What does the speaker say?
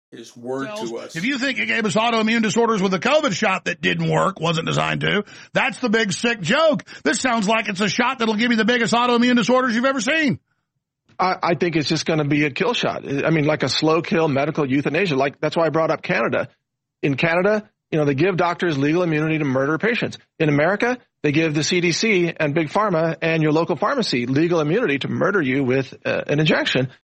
His word to us. If you think it gave us autoimmune disorders with the COVID shot that didn't work, wasn't designed to, that's the big sick joke. This sounds like it's a shot that'll give you the biggest autoimmune disorders you've ever seen. I think it's just going to be a kill shot. I mean, like a slow kill, medical euthanasia. Like, that's why I brought up Canada. In Canada, they give doctors legal immunity to murder patients. In America, they give the CDC and Big Pharma and your local pharmacy legal immunity to murder you with an injection.